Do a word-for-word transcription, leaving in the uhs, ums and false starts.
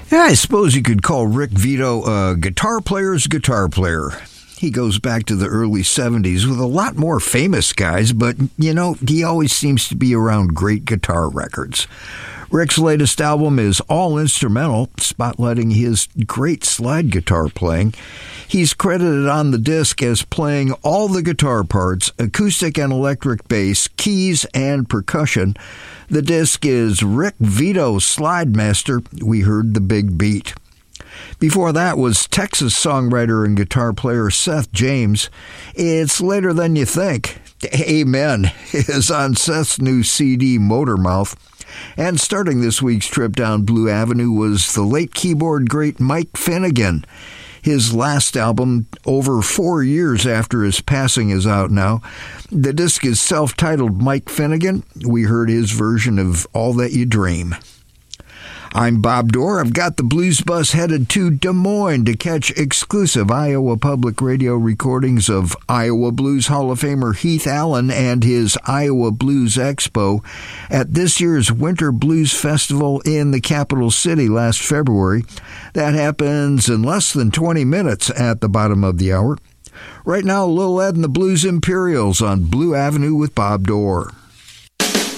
Yeah, I suppose you could call Rick Vito a guitar player's guitar player. He goes back to the early seventies with a lot more famous guys, but, you know, he always seems to be around great guitar records. Rick's latest album is all instrumental, spotlighting his great slide guitar playing. He's credited on the disc as playing all the guitar parts, acoustic and electric bass, keys, and percussion. The disc is Rick Vito Slide Master. We heard The Big Beat. Before that was Texas songwriter and guitar player Seth James. It's Later Than You Think. Amen is on Seth's new C D, Motormouth. And starting this week's trip down Blue Avenue was the late keyboard great Mike Finnegan. His last album, over four years after his passing, is out now. The disc is self-titled Mike Finnegan. We heard his version of All That You Dream. I'm Bob Dorr. I've got the Blues Bus headed to Des Moines to catch exclusive Iowa Public Radio recordings of Iowa Blues Hall of Famer Heath Allen and his Iowa Blues Expo at this year's Winter Blues Festival in the capital city last February. That happens in less than twenty minutes at the bottom of the hour. Right now, Lil Ed and the Blues Imperials on Blue Avenue with Bob Dorr.